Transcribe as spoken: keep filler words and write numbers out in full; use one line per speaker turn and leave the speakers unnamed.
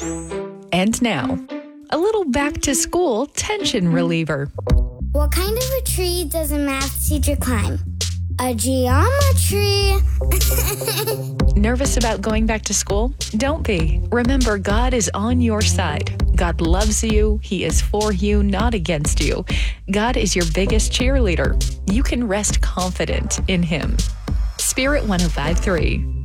And now, a little back-to-school tension reliever.
What kind of a tree does a math teacher climb? A geometry.
Nervous about going back to school? Don't be. Remember, God is on your side. God loves you. He is for you, not against you. God is your biggest cheerleader. You can rest confident in Him. Spirit one oh five point three.